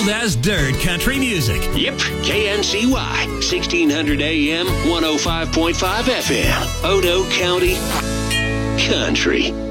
as dirt country music. Yep, KNCY, 1600 AM, 105.5 FM, Odo County Country.